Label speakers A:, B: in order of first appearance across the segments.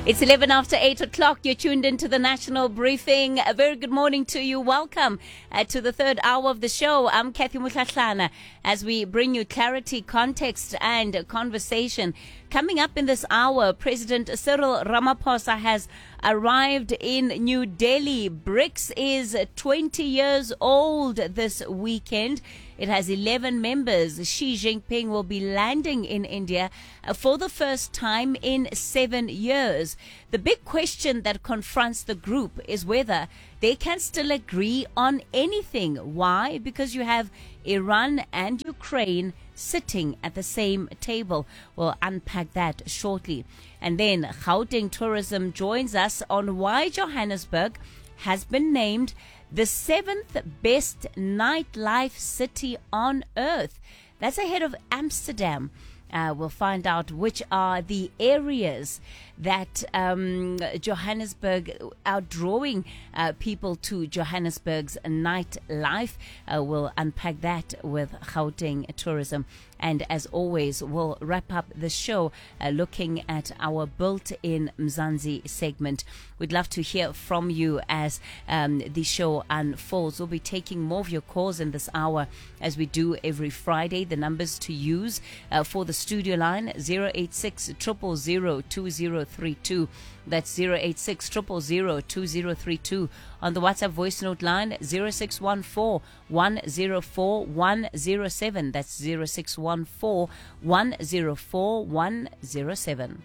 A: It's 11 after 8 o'clock. You're tuned into the National Briefing. A very good morning to you. Welcome to the third hour of the show. I'm Kathy Mutlatlana as we bring you clarity, context, and conversation. Coming up in this hour, President Cyril Ramaphosa has arrived in New Delhi. BRICS is 20 years old this weekend. It has 11 members. Xi Jinping will be landing in India for the first time in 7 years. The big question that confronts the group is whether they can still agree on anything. Why? Because you have Iran and Ukraine sitting at the same table. We'll unpack that shortly. And then Gauteng Tourism joins us on why Johannesburg has been named the 7th best nightlife city on earth. That's ahead of Amsterdam. We'll find out which are the areas that Johannesburg are drawing people to Johannesburg's nightlife. We'll unpack that with Gauteng Tourism. And as always, we'll wrap up the show looking at our built-in Mzansi segment. We'd love to hear from you as the show unfolds. We'll be taking more of your calls in this hour as we do every Friday. The numbers to use for the studio line, 086 000 2032. That's 086 000 2032. On the WhatsApp voice note line, 0614 104 107. That's 0614 104 107.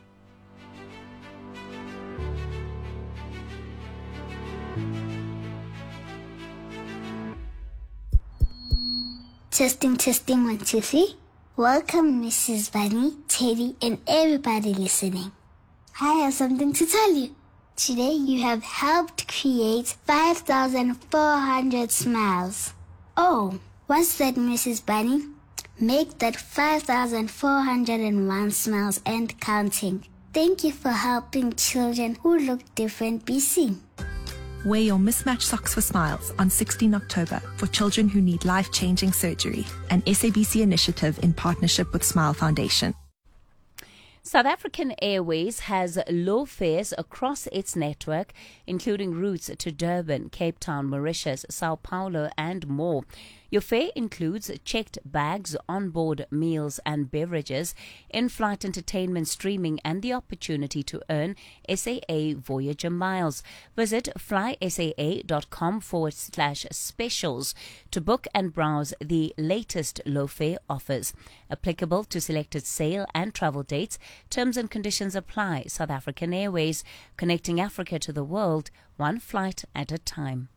B: Testing, 1, 2, 3. Welcome, Mrs. Bunny, Teddy, and everybody listening. I have something to tell you. Today you have helped create 5,400 smiles. Oh, what's that, Mrs. Bunny? Make that 5,401 smiles and counting. Thank you for helping children who look different be seen.
C: Wear your mismatched socks for smiles on 16 October for children who need life-changing surgery, an SABC initiative in partnership with Smile Foundation.
A: South African Airways has low fares across its network, including routes to Durban, Cape Town, Mauritius, Sao Paulo, and more. Your fare includes checked bags, onboard meals and beverages, in-flight entertainment, streaming, and the opportunity to earn SAA Voyager miles. Visit flysaa.com/specials to book and browse the latest low fare offers. Applicable to selected sale and travel dates. Terms and conditions apply. South African Airways, connecting Africa to the world, one flight at a time.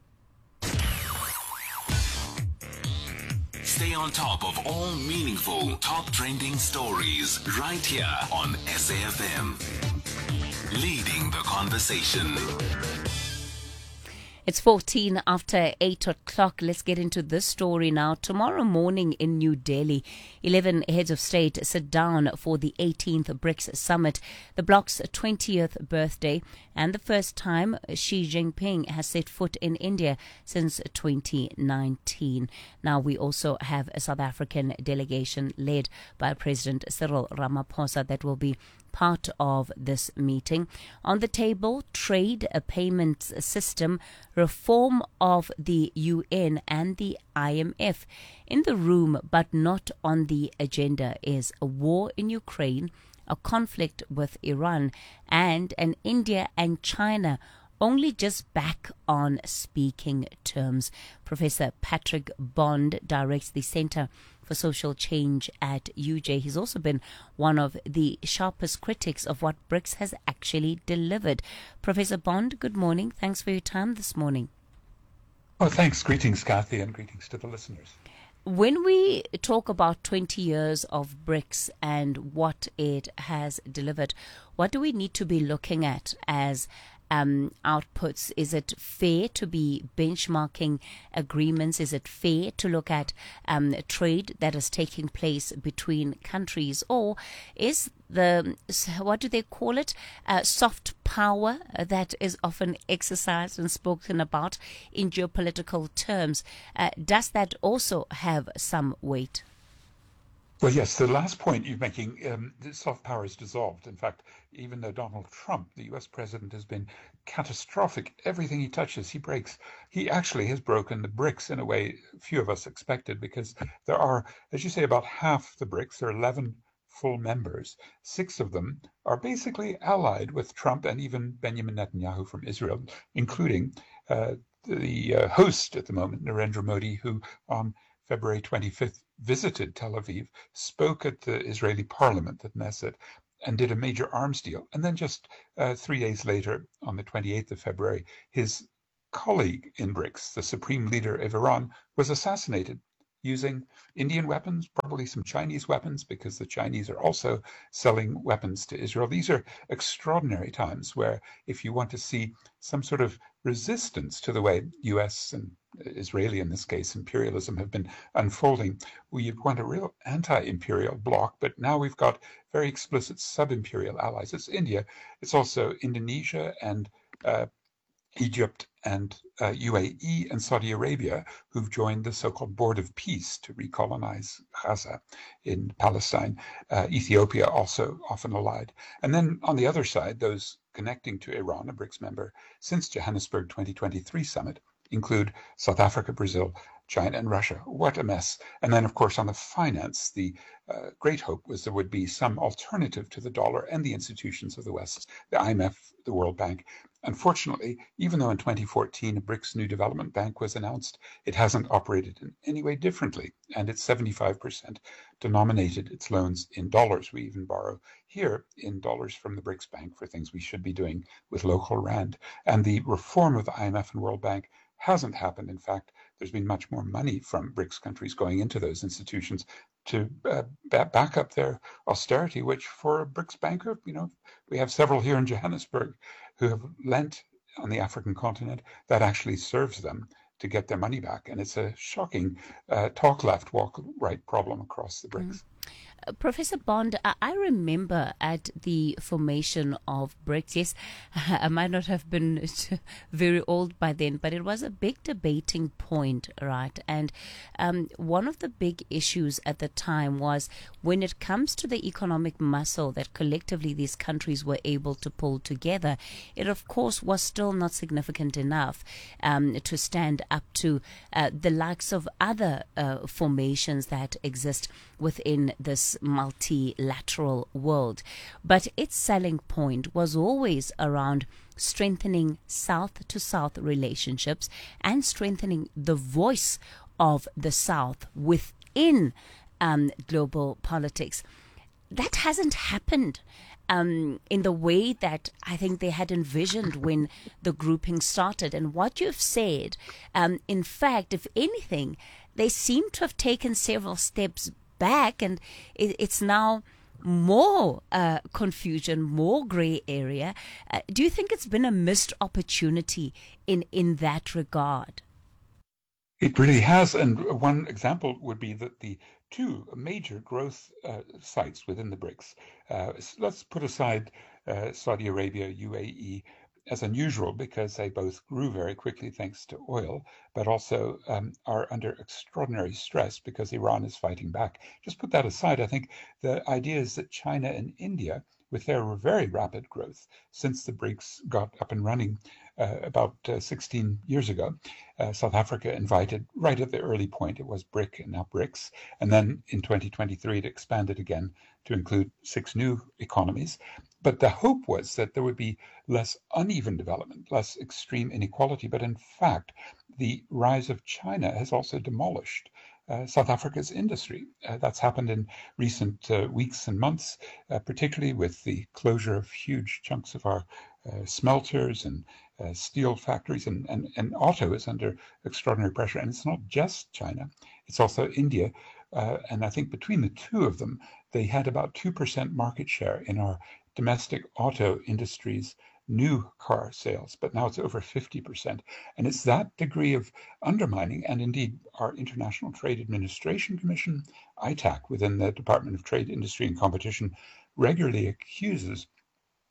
D: Stay on top of all meaningful, top trending stories right here on SAFM. Leading the conversation.
A: It's 14 after 8 o'clock. Let's get into this story now. Tomorrow morning in New Delhi, 11 heads of state sit down for the 18th BRICS Summit, the bloc's 20th birthday, and the first time Xi Jinping has set foot in India since 2019. Now, we also have a South African delegation led by President Cyril Ramaphosa that will be part of this meeting. On the table, trade, a payments system, reform of the UN and the IMF. In the room, but not on the agenda, is a war in Ukraine, a conflict with Iran, and an India and China only just back on speaking terms. Professor Patrick Bond directs the Center for Social Change at UJ. He's also been one of the sharpest critics of what BRICS has actually delivered. Professor Bond, good morning. Thanks for your time this morning.
E: Oh, thanks. Greetings, Kathy, and greetings to the listeners.
A: When we talk about 20 years of BRICS and what it has delivered, what do we need to be looking at as outputs? Is it fair to be benchmarking agreements? Is it fair to look at trade that is taking place between countries? Or is the, what do they call it, soft power that is often exercised and spoken about in geopolitical terms, does that also have some weight?
E: Well, yes, the last point you're making, the soft power is dissolved. In fact, even though Donald Trump, the US president, has been catastrophic, everything he touches, he breaks. He actually has broken the BRICS in a way few of us expected, because there are, as you say, about half the BRICS. There are 11 full members. 6 of them are basically allied with Trump and even Benjamin Netanyahu from Israel, including the host at the moment, Narendra Modi, who on February 25th visited Tel Aviv, spoke at the Israeli parliament at Knesset, and did a major arms deal. And then just 3 days later, on the 28th of February, his colleague in BRICS, the supreme leader of Iran, was assassinated using Indian weapons, probably some Chinese weapons, because the Chinese are also selling weapons to Israel. These are extraordinary times where, if you want to see some sort of resistance to the way US and Israeli, in this case, imperialism have been unfolding, we want a real anti-imperial bloc, but now we've got very explicit sub-imperial allies. It's India, it's also Indonesia and Egypt and UAE and Saudi Arabia, who've joined the so-called Board of Peace to recolonize Gaza in Palestine. Ethiopia also often allied. And then on the other side, those connecting to Iran, a BRICS member, since Johannesburg 2023 summit, include South Africa, Brazil, China, and Russia. What a mess. And then, of course, on the finance, the great hope was there would be some alternative to the dollar and the institutions of the West, the IMF, the World Bank. Unfortunately, even though in 2014 a BRICS New Development Bank was announced, it hasn't operated in any way differently, and it's 75% denominated its loans in dollars. We even borrow here in dollars from the BRICS Bank for things we should be doing with local rand. And the reform of the IMF and World Bank hasn't happened. In fact, there's been much more money from BRICS countries going into those institutions to back up their austerity, which for a BRICS banker, we have several here in Johannesburg who have lent on the African continent, that actually serves them to get their money back. And it's a shocking talk left, walk right problem across the BRICS.
A: Professor Bond, I remember at the formation of BRICS, yes, I might not have been very old by then, but it was a big debating point, right? And one of the big issues at the time was when it comes to the economic muscle that collectively these countries were able to pull together, it of course was still not significant enough to stand up to the likes of other formations that exist within this multilateral world. But its selling point was always around strengthening South-to-South relationships and strengthening the voice of the South within global politics. That hasn't happened in the way that I think they had envisioned when the grouping started. And what you've said, in fact, if anything, they seem to have taken several steps back, and it's now more confusion, more gray area. Do you think it's been a missed opportunity in that regard?
E: It really has, and one example would be that the 2 major growth sites within the BRICS, let's put aside Saudi Arabia, UAE, as unusual because they both grew very quickly thanks to oil, but also are under extraordinary stress because Iran is fighting back. Just put that aside. I think the idea is that China and India, with their very rapid growth since the BRICS got up and running about 16 years ago, South Africa invited right at the early point. It was BRIC and now BRICS. And then in 2023, it expanded again to include 6 new economies. But the hope was that there would be less uneven development, less extreme inequality. But in fact, the rise of China has also demolished South Africa's industry. That's happened in recent weeks and months, particularly with the closure of huge chunks of our smelters and steel factories, and auto is under extraordinary pressure. And it's not just China, it's also India. And I think between the 2 of them, they had about 2% market share in our domestic auto industry's new car sales, but now it's over 50%. And it's that degree of undermining, and indeed our International Trade Administration Commission, ITAC, within the Department of Trade, Industry and Competition, regularly accuses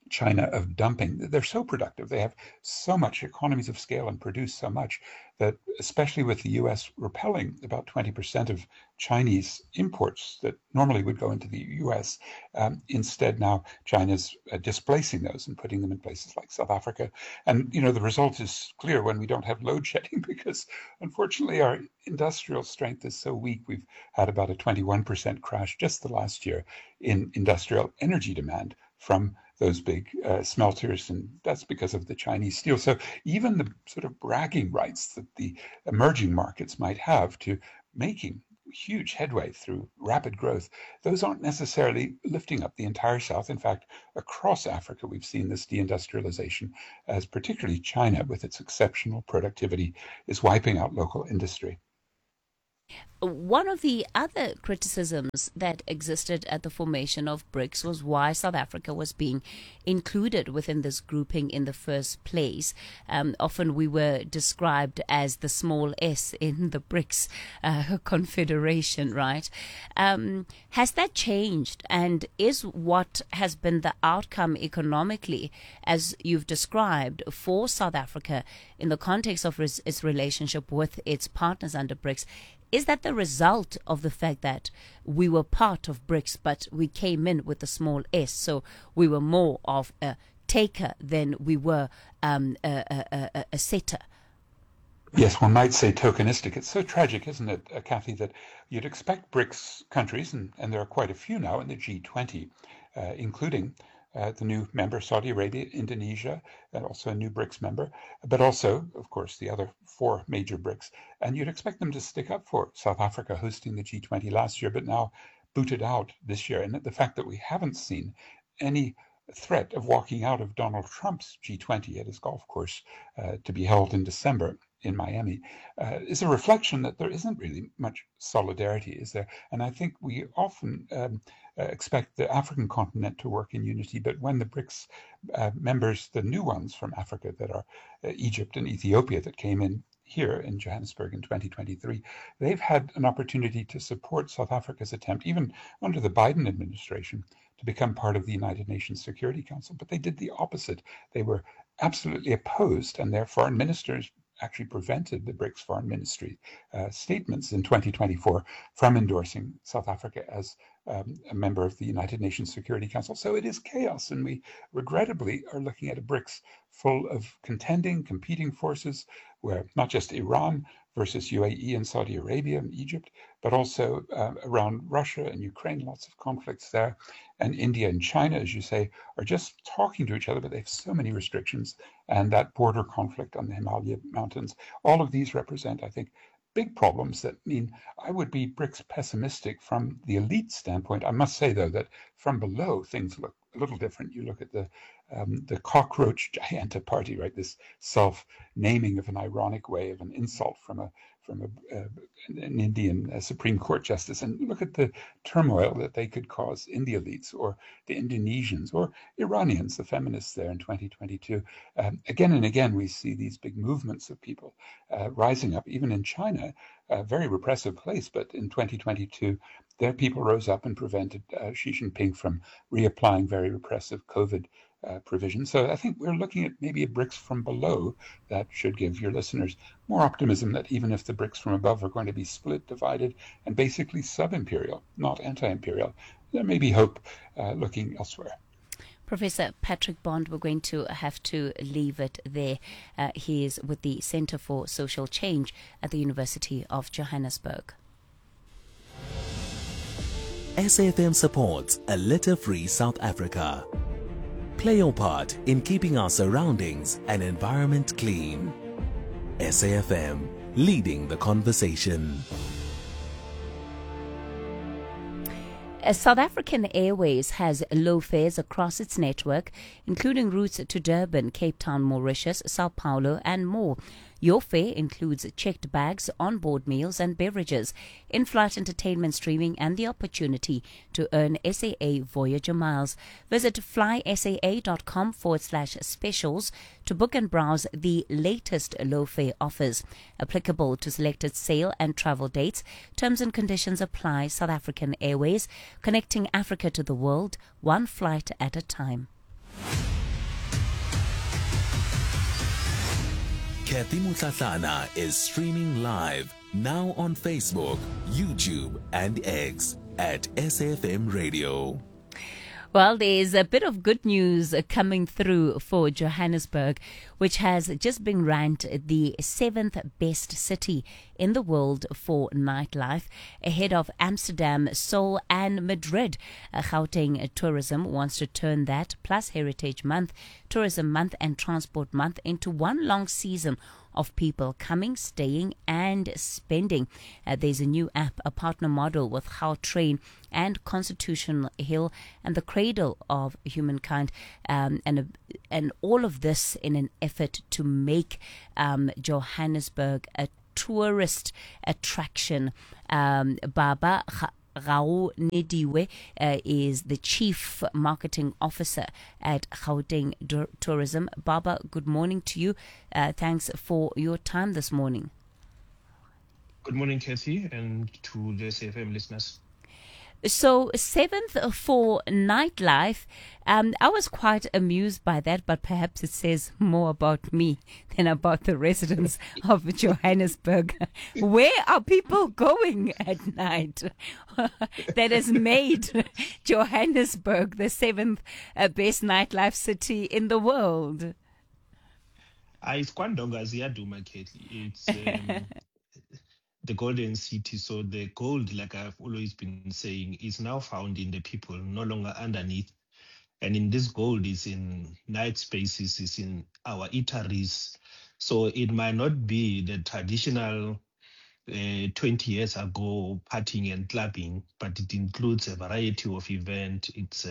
E: China of dumping. They're so productive. They have so much economies of scale and produce so much that, especially with the US repelling about 20% of Chinese imports that normally would go into the US, instead now China's displacing those and putting them in places like South Africa. And, the result is clear when we don't have load shedding, because unfortunately our industrial strength is so weak. We've had about a 21% crash just the last year in industrial energy demand from those big smelters, and that's because of the Chinese steel. So even the sort of bragging rights that the emerging markets might have to making huge headway through rapid growth, those aren't necessarily lifting up the entire South. In fact, across Africa, we've seen this deindustrialization, as particularly China, with its exceptional productivity, is wiping out local industry.
A: One of the other criticisms that existed at the formation of BRICS was why South Africa was being included within this grouping in the first place. Often we were described as the small s in the BRICS confederation, right? Has that changed? And is what has been the outcome economically, as you've described, for South Africa in the context of its relationship with its partners under BRICS, is that the result of the fact that we were part of BRICS, but we came in with a small s, so we were more of a taker than we were a setter?
E: Yes, one might say tokenistic. It's so tragic, isn't it, Kathy, that you'd expect BRICS countries, and there are quite a few now in the G20, including the new member, Saudi Arabia, Indonesia, and also a new BRICS member, but also, of course, the other 4 major BRICS. And you'd expect them to stick up for South Africa hosting the G20 last year, but now booted out this year. And the fact that we haven't seen any threat of walking out of Donald Trump's G20 at his golf course to be held in December in Miami is a reflection that there isn't really much solidarity, is there? And I think we often expect the African continent to work in unity, but when the BRICS members, the new ones from Africa that are Egypt and Ethiopia that came in here in Johannesburg in 2023, they've had an opportunity to support South Africa's attempt, even under the Biden administration, to become part of the United Nations Security Council. But they did the opposite. They were absolutely opposed, and their foreign ministers actually prevented the BRICS Foreign Ministry statements in 2024 from endorsing South Africa as a member of the United Nations Security Council. So it is chaos, and we regrettably are looking at a BRICS full of competing forces, where not just Iran versus UAE and Saudi Arabia and Egypt, but also around Russia and Ukraine, lots of conflicts there. And India and China, as you say, are just talking to each other, but they have so many restrictions. And that border conflict on the Himalaya mountains, all of these represent, I think, big problems that mean I would be BRICS pessimistic from the elite standpoint. I must say, though, that from below, things look a little different. You look at the cockroach gianta party, right? This self-naming of an ironic way of an insult from an Indian Supreme Court justice, and look at the turmoil that they could cause in the elites, or the Indonesians, or Iranians, the feminists there in 2022. Again and again, we see these big movements of people rising up, even in China, a very repressive place, but in 2022, their people rose up and prevented Xi Jinping from reapplying very repressive COVID provisions. So I think we're looking at maybe a BRICS from below that should give your listeners more optimism that even if the BRICS from above are going to be split, divided, and basically sub-imperial, not anti-imperial, there may be hope looking elsewhere.
A: Professor Patrick Bond, we're going to have to leave it there. He is with the Center for Social Change at the University of Johannesburg.
F: SAFM supports a litter-free South Africa. Play your part in keeping our surroundings and environment clean. SAFM, leading the conversation.
A: South African Airways has low fares across its network, including routes to Durban, Cape Town, Mauritius, Sao Paulo, and more. Your fare includes checked bags, on-board meals and beverages, in-flight entertainment streaming, and the opportunity to earn SAA Voyager miles. Visit flysaa.com/specials to book and browse the latest low fare offers. Applicable to selected sale and travel dates. Terms and conditions apply. South African Airways, connecting Africa to the world, one flight at a time.
F: Kathy Mutlatlana is streaming live now on Facebook, YouTube, and X at SAFM Radio.
A: Well, there's a bit of good news coming through for Johannesburg, which has just been ranked the 7th best city in the world for nightlife, ahead of Amsterdam, Seoul, and Madrid. Gauteng Tourism wants to turn that, plus Heritage Month, Tourism Month, and Transport Month into one long season of people coming, staying, and spending. There's a new app, a partner model with Gautrain and Constitutional Hill and the Cradle of Humankind, and all of this in an effort to make Johannesburg a tourist attraction. Baba Rao Nediwe is the Chief Marketing Officer at Gauteng Tourism. Baba, good morning to you. Thanks for your time this morning.
G: Good morning, Kathy, and to the SAFM listeners.
A: So, 7th for nightlife. I was quite amused by that, but perhaps it says more about me than about the residents of Johannesburg. Where are people going at night that has made Johannesburg the 7th best nightlife city in the world?
G: It's Kwandonga Ziyaduma, Kathy. It's the golden city. So the gold, like I've always been saying, is now found in the people, no longer underneath. And in this gold is in night spaces, is in our eateries. So it might not be the traditional 20 years ago partying and clubbing, but it includes a variety of events. It's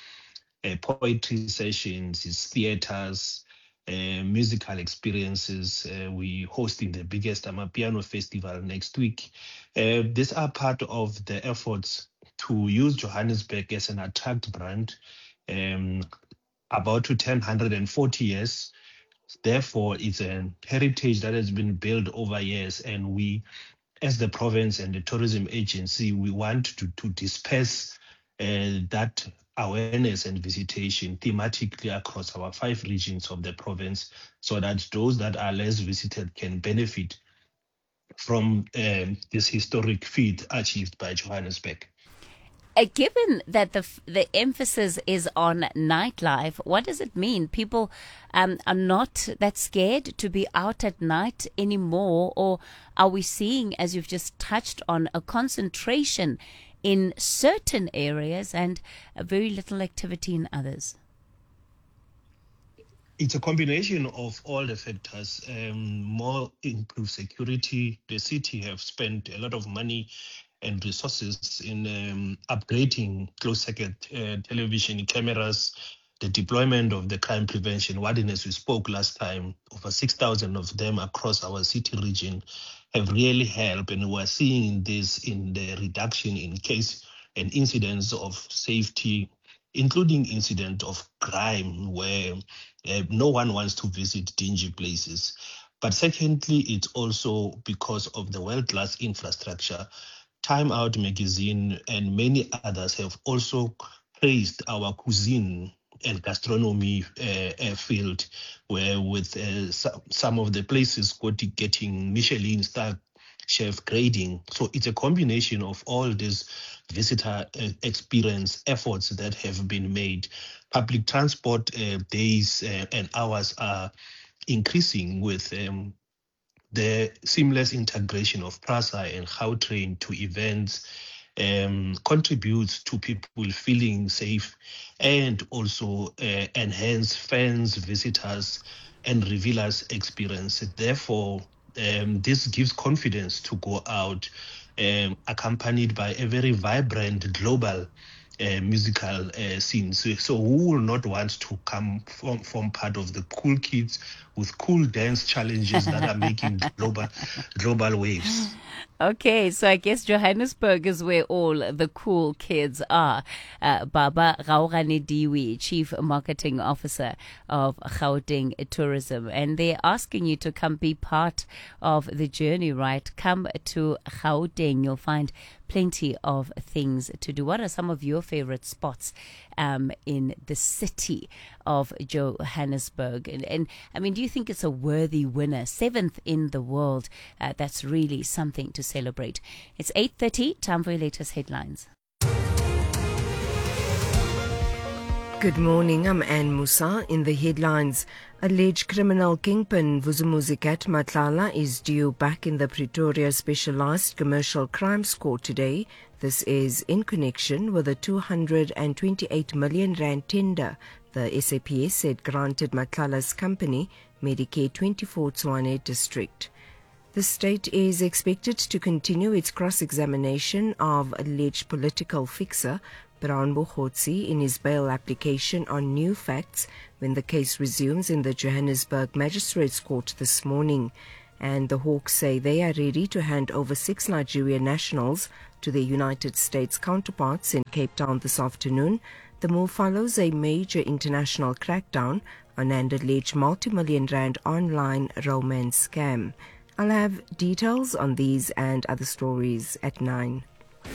G: poetry sessions, it's theaters, musical experiences. We hosting the biggest Amapiano festival next week. These are part of the efforts to use Johannesburg as an attract brand. About to turn 140 years. Therefore, it's a heritage that has been built over years, and we, as the province and the tourism agency, we want to disperse that awareness and visitation thematically across our 5 regions of the province, so that those that are less visited can benefit from this historic feat achieved by Johannesburg.
A: Given that the emphasis is on nightlife, what does it mean? People are not that scared to be out at night anymore, or are we seeing, as you've just touched on, a concentration in certain areas and very little activity in others?
G: It's a combination of all the factors. More improved security. The city have spent a lot of money and resources in upgrading closed-circuit television cameras, the deployment of the crime prevention warden, as we spoke last time, over 6,000 of them across our city region, have really helped. And we're seeing this in the reduction in case and incidents of safety, including incident of crime, where no one wants to visit dingy places. But secondly, it's also because of the world-class infrastructure. Time Out magazine and many others have also praised our cuisine and gastronomy field, where with some of the places getting Michelin star chef grading. So it's a combination of all these visitor experience efforts that have been made. Public transport days and hours are increasing with the seamless integration of Prasa and Gautrain to events, contributes to people feeling safe and also enhance fans, visitors, and revealers' experience. Therefore, this gives confidence to go out, accompanied by a very vibrant global musical scene. So who will not want to come from part of the cool kids with cool dance challenges that are making global waves?
A: Okay, so I guess Johannesburg is where all the cool kids are. Baba Nediwe, Chief Marketing Officer of Gauteng Tourism, and they're asking you to come be part of the journey, right? Come to Gauteng. You'll find plenty of things to do. What are some of your favorite spots in the city of Johannesburg. And I mean, do you think it's a worthy winner? 7th in the world. That's really something to celebrate. It's 8:30. Time for your latest headlines.
H: Good morning, I'm Anne Musa. In the headlines, alleged criminal kingpin Vusumuzikat Matlala is due back in the Pretoria Specialised Commercial Crimes Court today. This is in connection with a 228 million rand tender the SAPS said granted Matlala's company, Medicare 24 Tshwane District. The state is expected to continue its cross-examination of alleged political fixer Brown Bohotsi in his bail application on new facts when the case resumes in the Johannesburg Magistrates Court this morning. And the Hawks say they are ready to hand over 6 Nigerian nationals to their United States counterparts in Cape Town this afternoon. The move follows a major international crackdown on an alleged multi-million rand online romance scam. I'll have details on these and other stories at 9.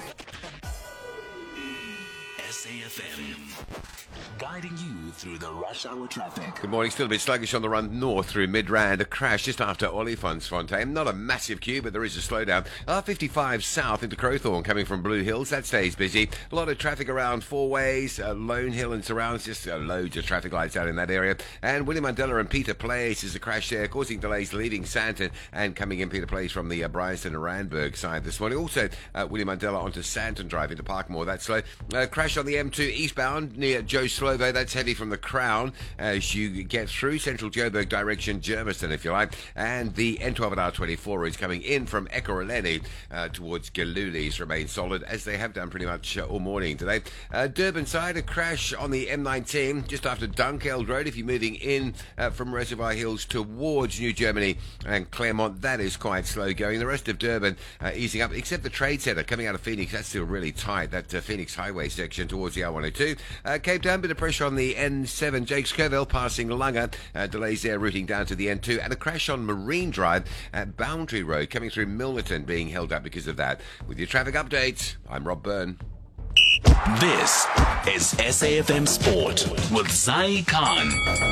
D: SAFM, guiding you through the rush hour traffic.
I: Good morning. Still a bit sluggish on the run north through Midrand. A crash just after Olifantsfontein. Not a massive queue, but there is a slowdown. R55 south into Crowthorne coming from Blue Hills. That stays busy. A lot of traffic around Four Ways, Lone Hill and surrounds. Just loads of traffic lights out in that area. And William Mandela and Peter Place is a crash there, causing delays leaving Sandton and coming in Peter Place from the Bryanston and Randburg side this morning. Also, William Mandela onto Sandton Drive into Parkmore. That's slow. Crash on the M2 eastbound near Joe Slovo. That's heavy from the Crown as you get through Central Joburg direction, Germiston, if you like. And the N12 at R24 is coming in from Ekurhuleni towards Galulis. Remain solid as they have done pretty much all morning today. Durban side, a crash on the M19 just after Dunkeld Road. If you're moving in from Reservoir Hills towards New Germany and Claremont, that is quite slow going. The rest of Durban easing up, except the Trade Centre coming out of Phoenix. That's still really tight, that Phoenix Highway section towards the R102. Cape Town, bit of pressure on the N7, Jakes Kerville passing Langa, delays there routing down to the N2, and a crash on Marine Drive at Boundary Road coming through Milnerton being held up because of that. With your traffic update, I'm Rob Byrne.
D: This is SAFM Sport with Zai Khan.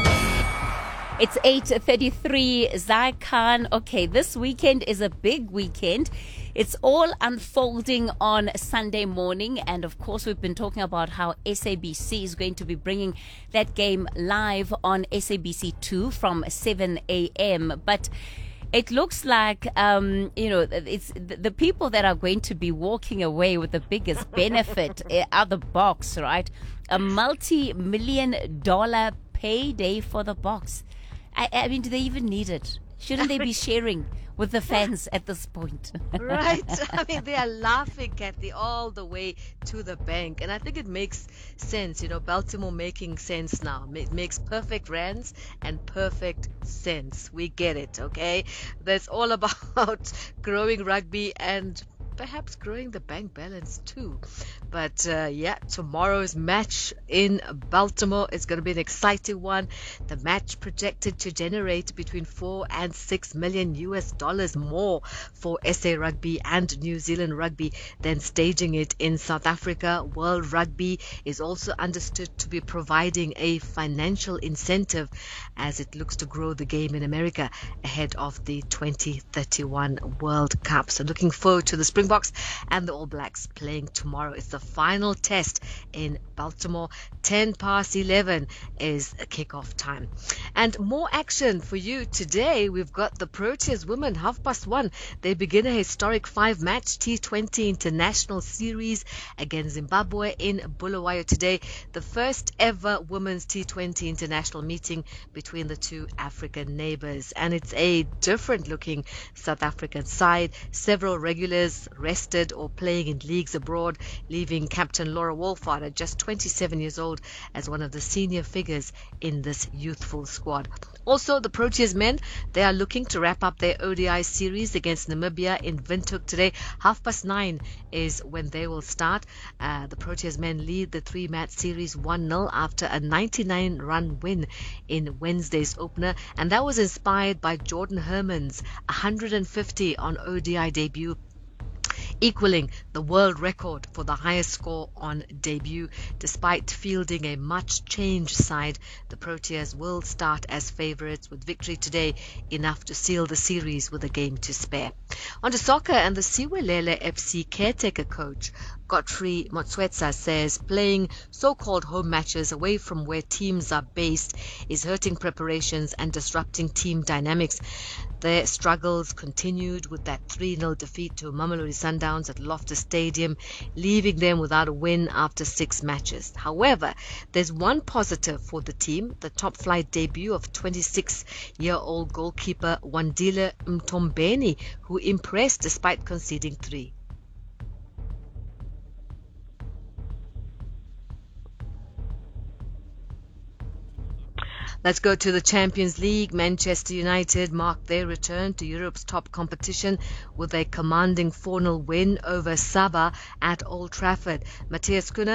A: It's 8:33, Zai Khan. Okay, this weekend is a big weekend. It's all unfolding on Sunday morning. And of course, we've been talking about how SABC is going to be bringing that game live on SABC2 from 7 a.m. But it looks like, it's the people that are going to be walking away with the biggest benefit are the Boks, right? A multi-million-dollar payday for the Boks. I mean, do they even need it? Shouldn't they be sharing with the fans at this point?
J: Right. I mean, they are laughing, Kathy, all the way to the bank. And I think it makes sense, Baltimore making sense now. It makes perfect rands and perfect sense. We get it, okay? That's all about growing rugby and perhaps growing the bank balance too. But tomorrow's match in Baltimore is going to be an exciting one. The match projected to generate between $4 and $6 million more for SA Rugby and New Zealand Rugby than staging it in South Africa. World Rugby is also understood to be providing a financial incentive as it looks to grow the game in America ahead of the 2031 World Cup. So looking forward to the Springboks and the All Blacks playing tomorrow. It's the final test in Baltimore. 11:10 is a kickoff time. And more action for you today. We've got the Proteas women 1:30. They begin a historic 5-match T20 International Series against Zimbabwe in Bulawayo today. The first ever women's T20 international meeting between the two African neighbors. And it's a different looking South African side. Several regulars rested or playing in leagues abroad, leaving captain Laura Wolfhard, just 27 years old, as one of the senior figures in this youthful squad. Also, the Proteas men, they are looking to wrap up their ODI series against Namibia in Windhoek today. 9:30 is when they will start. The Proteas men lead the 3-match series 1-0 after a 99-run win in Wednesday's opener, and that was inspired by Jordan Herman's 150 on ODI debut equaling the world record for the highest score on debut. Despite fielding a much-changed side, the Proteas will start as favourites, with victory today enough to seal the series with a game to spare. On to soccer, and the Siwelele FC caretaker coach Godfrey Motswetsa says playing so-called home matches away from where teams are based is hurting preparations and disrupting team dynamics. Their struggles continued with that 3-0 defeat to Mamelodi Sundowns at Loftus Stadium, leaving them without a win after 6 matches. However, there's one positive for the team: the top-flight debut of 26-year-old goalkeeper Wandile Mtombeni, who impressed despite conceding 3. Let's go to the Champions League. Manchester United marked their return to Europe's top competition with a commanding 4-0 win over Sabah at Old Trafford. Matthias Cunha